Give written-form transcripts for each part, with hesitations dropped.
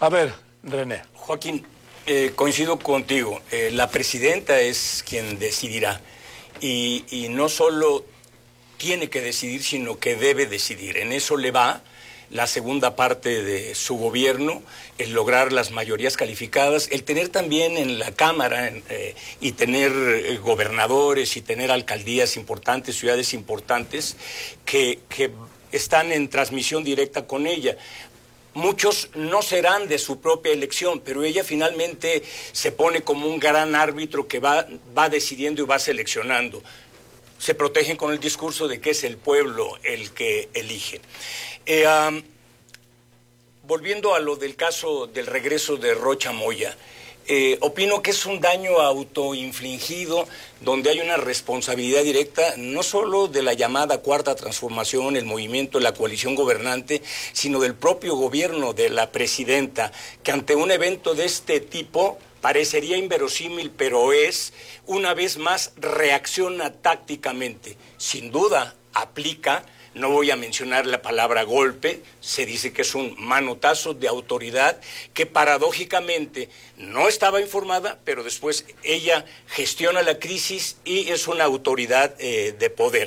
A ver, René. Joaquín, coincido contigo. La presidenta es quien decidirá. Y no solo tiene que decidir, sino que debe decidir. En eso le va la segunda parte de su gobierno, el lograr las mayorías calificadas, el tener también en la Cámara y tener gobernadores y tener alcaldías importantes, ciudades importantes, que están en transmisión directa con ella. Muchos no serán de su propia elección, pero ella finalmente se pone como un gran árbitro que va decidiendo y va seleccionando. Se protegen con el discurso de que es el pueblo el que elige. Volviendo a lo del caso del regreso de Rocha Moya, opino que es un daño autoinfligido donde hay una responsabilidad directa no solo de la llamada Cuarta Transformación, el movimiento de la coalición gobernante, sino del propio gobierno de la presidenta, que ante un evento de este tipo parecería inverosímil, pero es, una vez más, reacciona tácticamente. Sin duda, aplica. No voy a mencionar la palabra golpe, se dice que es un manotazo de autoridad que paradójicamente no estaba informada, pero después ella gestiona la crisis y es una autoridad de poder.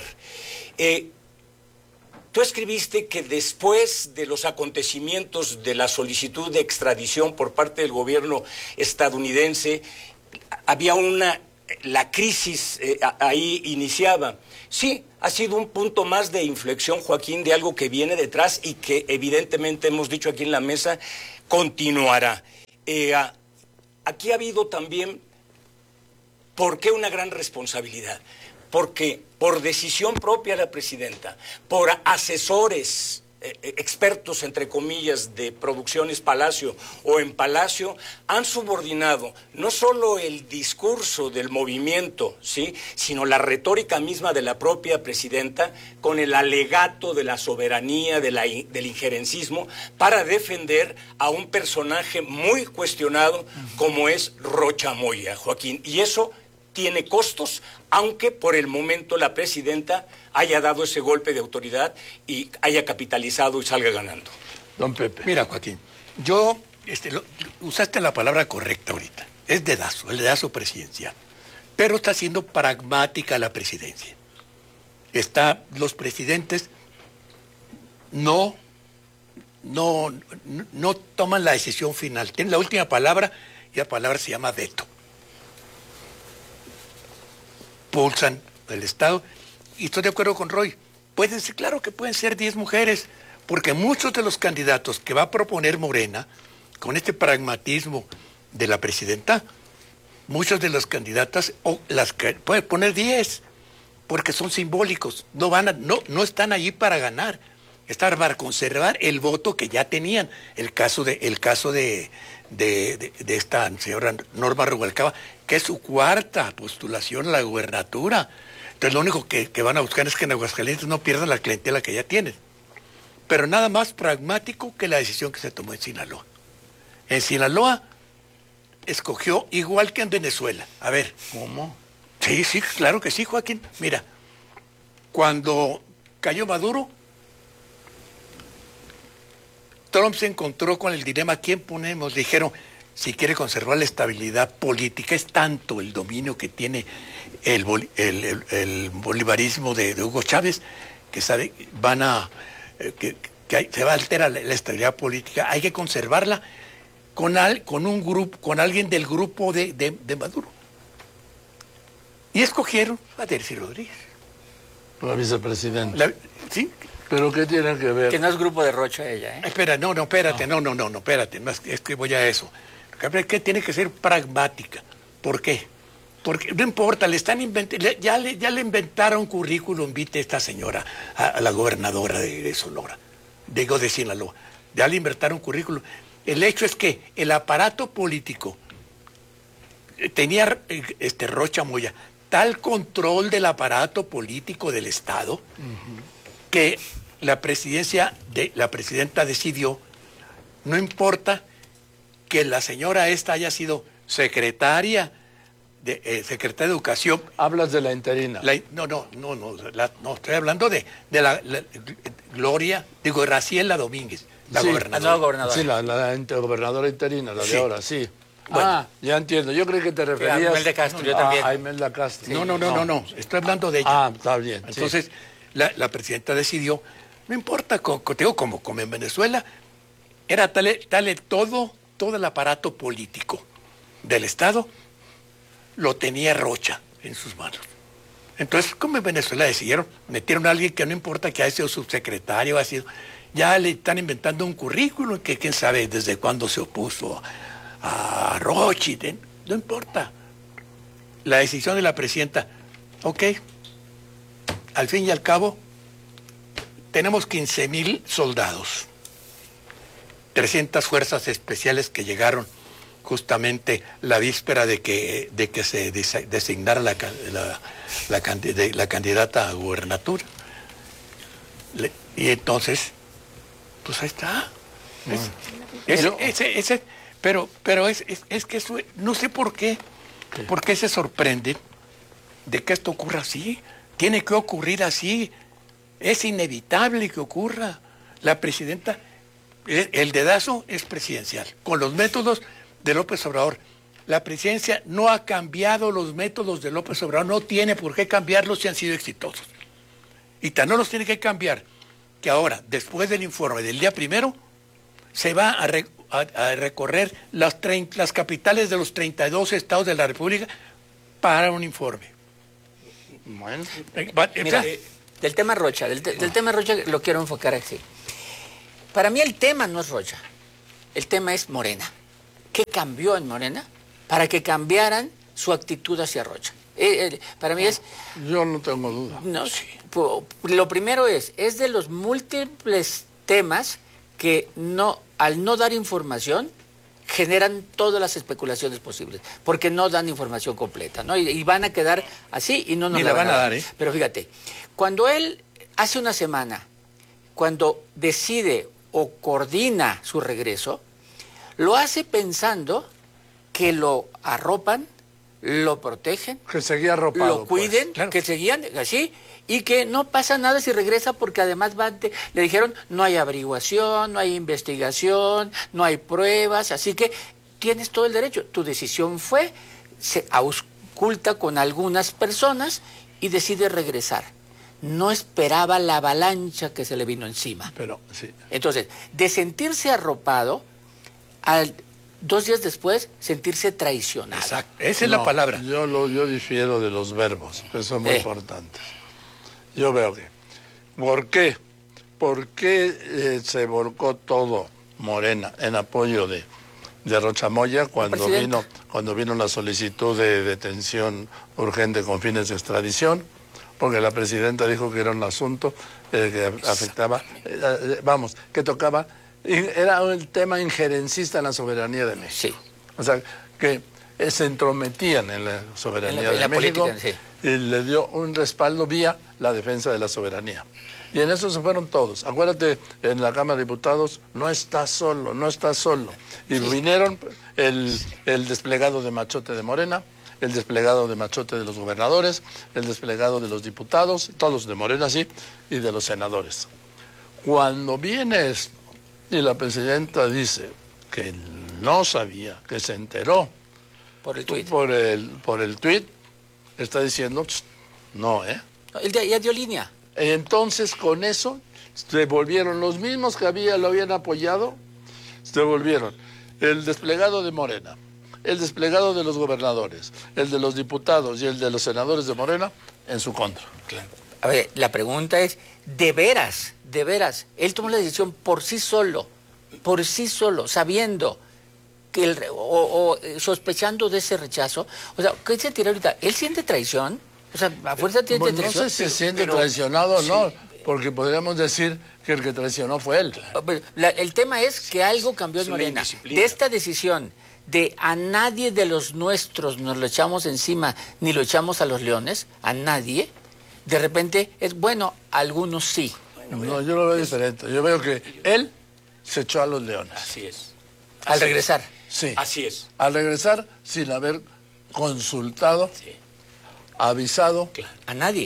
Tú escribiste que después de los acontecimientos de la solicitud de extradición por parte del gobierno estadounidense, había la crisis ahí iniciaba. Sí, ha sido un punto más de inflexión, Joaquín, de algo que viene detrás y que evidentemente hemos dicho aquí en la mesa, continuará. Aquí ha habido también, ¿por qué una gran responsabilidad? Porque por decisión propia de la presidenta, por asesores expertos, entre comillas, de Producciones Palacio o en Palacio, han subordinado no solo el discurso del movimiento, ¿sí?, sino la retórica misma de la propia presidenta con el alegato de la soberanía, del injerencismo, para defender a un personaje muy cuestionado como es Rocha Moya, Joaquín. Y eso tiene costos, aunque por el momento la presidenta haya dado ese golpe de autoridad y haya capitalizado y salga ganando. Don Pepe. Mira, Joaquín, usaste la palabra correcta ahorita. Es dedazo, el dedazo presidencial. Pero está siendo pragmática la presidencia. Los presidentes no toman la decisión final. Tienen la última palabra y la palabra se llama veto. Pulsan el Estado, y estoy de acuerdo con Roy, claro que pueden ser 10 mujeres, porque muchos de los candidatos que va a proponer Morena, con este pragmatismo de la presidenta, muchas de las candidatas, puede poner 10, porque son simbólicos, no están allí para ganar, están para conservar el voto que ya tenían. El caso de esta señora Norma Rubalcaba, que es su cuarta postulación a la gubernatura. Entonces lo único que van a buscar es que en Aguascalientes no pierdan la clientela que ya tienen. Pero nada más pragmático que la decisión que se tomó en Sinaloa. En Sinaloa escogió igual que en Venezuela. A ver. ¿Cómo? Sí, claro que sí, Joaquín. Mira, cuando cayó Maduro, Trump se encontró con el dilema: ¿quién ponemos? Dijeron, si quiere conservar la estabilidad política, es tanto el dominio que tiene el bolivarismo de Hugo Chávez, que sabe, se va a alterar la estabilidad política. Hay que conservarla con alguien del grupo de Maduro. Y escogieron a Delcy Rodríguez. La vicepresidenta. ¿Sí? ¿Pero qué tiene que ver? Que no es grupo de Rocha ella, ¿eh? Espérate, espérate, no, es que voy a eso. Que tiene que ser pragmática. ¿Por qué? Porque no importa, ya le inventaron currículum vitae esta señora, a la gobernadora de Sonora, de Sinaloa. Ya le inventaron currículum. El hecho es que el aparato político tenía Rocha Moya tal control del aparato político del Estado que la presidenta decidió, no importa que la señora esta haya sido secretaria de Educación. Hablas de la interina. No, estoy hablando de Graciela Domínguez, La Sí, gobernadora. La nueva gobernadora. Sí, la gobernadora interina, la Sí. de ahora, sí. Bueno. Ya entiendo. Yo creo que te referías Imelda Castro, yo también. a Imelda Castro. No. Estoy hablando de ella. Está bien. sí. Entonces, la presidenta decidió, no importa, como en Venezuela, era tal todo el aparato político del Estado lo tenía Rocha en sus manos. Entonces, como en Venezuela decidieron, metieron a alguien que no importa que haya sido subsecretario, ya le están inventando un currículum que quién sabe desde cuándo se opuso a Rocha, no importa. La decisión de la presidenta, ok, al fin y al cabo, tenemos 15,000 soldados, 300 fuerzas especiales que llegaron justamente la víspera de que se designara la candidata a gubernatura. Y entonces, pues ahí está. Pero es que eso, no sé por qué se sorprenden de que esto ocurra así. Tiene que ocurrir así. Es inevitable que ocurra. La presidenta, el dedazo es presidencial, con los métodos de López Obrador. La presidencia no ha cambiado los métodos de López Obrador, no tiene por qué cambiarlos si han sido exitosos. Y tan no los tiene que cambiar, que ahora, después del informe del día primero, se va a recorrer las capitales de los 32 estados de la República para un informe. Bueno. Mira, del tema Rocha, del tema Rocha lo quiero enfocar así. Para mí el tema no es Rocha, el tema es Morena. ¿Qué cambió en Morena para que cambiaran su actitud hacia Rocha? Para mí es... Yo no tengo duda. No, lo primero es de los múltiples temas que al no dar información generan todas las especulaciones posibles, porque no dan información completa, ¿no? Y van a quedar así y no nos Ni la van a dar, ¿eh? Pero fíjate, cuando él hace una semana, cuando decide o coordina su regreso, lo hace pensando que lo arropan, lo protegen, Que seguía arropado. lo cuiden, pues. claro. que seguían así, y que no pasa nada si regresa porque además le dijeron no hay averiguación, no hay investigación, no hay pruebas, así que tienes todo el derecho. Tu decisión se ausculta con algunas personas y decide regresar. No esperaba la avalancha que se le vino encima. Pero, sí. Entonces, de sentirse arropado, 2 días después, sentirse traicionado. Exacto, esa es la palabra. Yo difiero de los verbos, que son muy importantes. Yo veo que... ¿Por qué? ¿Por qué se volcó todo Morena en apoyo de Rocha Moya cuando vino la solicitud de detención urgente con fines de extradición? Porque la presidenta dijo que era un asunto que afectaba, que tocaba, era un tema injerencista en la soberanía de México. Sí. O sea, que se entrometían en la soberanía de México política, sí. y le dio un respaldo vía la defensa de la soberanía. Y en eso se fueron todos. Acuérdate, en la Cámara de Diputados no está solo. Y vinieron el desplegado de machote de Morena, el desplegado de machote de los gobernadores, el desplegado de los diputados, todos de Morena, sí, y de los senadores. Cuando viene esto, y la presidenta dice que no sabía, que se enteró Por el tuit. por el tuit, está diciendo, no, Él ya dio línea. Entonces, con eso, se volvieron los mismos que lo habían apoyado, se volvieron el desplegado de Morena, el desplegado de los gobernadores, el de los diputados y el de los senadores de Morena en su contra. Claro. A ver, la pregunta es, ¿de veras, él tomó la decisión por sí solo, sabiendo que sospechando de ese rechazo? O sea, ¿qué se tira ahorita? ¿Él siente traición? O sea, a fuerza tiene Bueno, no traición. sé si se siente traicionado o no, porque podríamos decir que el que traicionó fue él. El tema es que algo cambió en Es una Morena. indisciplina. De esta decisión de a nadie de los nuestros nos lo echamos encima, ni lo echamos a los leones, a nadie, de repente es bueno, algunos sí. No, yo lo veo diferente. Yo veo que él se echó a los leones. Así es. Al regresar. Sí. Así es. Al regresar sin haber consultado, Sí. avisado A nadie.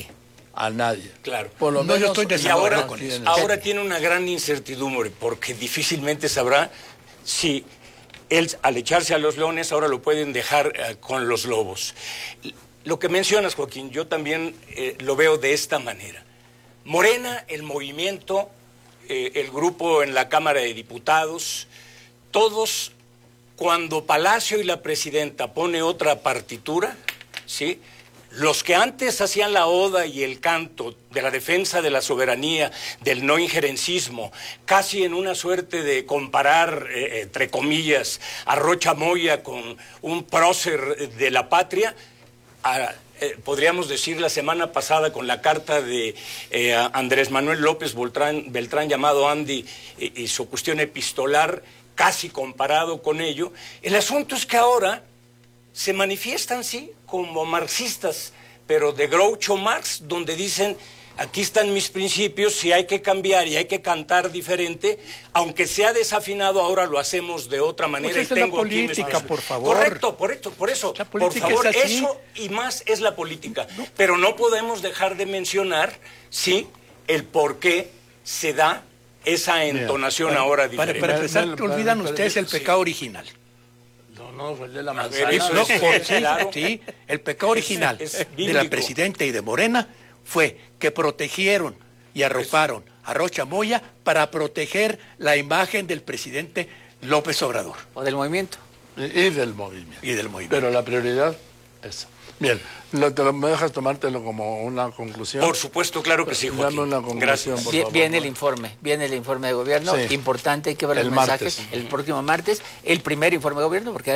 a nadie. Claro. Por lo No, yo menos, estoy de Y ahora, con eso. ahora tiene una gran incertidumbre, porque difícilmente sabrá si él, al echarse a los leones, ahora lo pueden dejar con los lobos. Lo que mencionas, Joaquín, yo también lo veo de esta manera. Morena, el movimiento, el grupo en la Cámara de Diputados, todos, cuando Palacio y la presidenta pone otra partitura, ¿sí?, los que antes hacían la oda y el canto de la defensa de la soberanía, del no injerencismo, casi en una suerte de comparar, entre comillas, a Rocha Moya con un prócer de la patria, podríamos decir la semana pasada con la carta de Andrés Manuel López Beltrán llamado Andy y su cuestión epistolar, casi comparado con ello. El asunto es que ahora se manifiestan, sí, como marxistas, pero de Groucho Marx, donde dicen, aquí están mis principios, si hay que cambiar y hay que cantar diferente, aunque sea desafinado, ahora lo hacemos de otra manera. Pues esa es la política, por favor. Correcto, por eso, La por política favor, es así. eso y más es la política. Pero no podemos dejar de mencionar, sí, el por qué se da esa entonación ahora diferente. Para empezar, olvidan ustedes el pecado original. No, fue el de la ver, manzana. eso No, es claro. sí, el pecado original es de bíblico. la presidenta y de Morena fue que protegieron y arroparon a Rocha Moya para proteger la imagen del presidente López Obrador O del movimiento. Y del movimiento. y del movimiento. Pero la prioridad es. Bien, ¿me dejas tomártelo como una conclusión? Por supuesto, claro que sí, Dame Joaquín. una conclusión, Gracias. por favor. Viene el informe de gobierno, Sí. importante, hay que ver El los mensajes martes. el próximo martes, el primer informe de gobierno, porque